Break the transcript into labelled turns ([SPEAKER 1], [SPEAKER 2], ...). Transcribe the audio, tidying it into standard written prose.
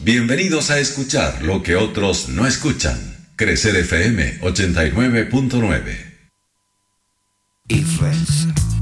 [SPEAKER 1] Bienvenidos a escuchar lo que otros no escuchan. Crecer FM 89.9.
[SPEAKER 2] Y Friends.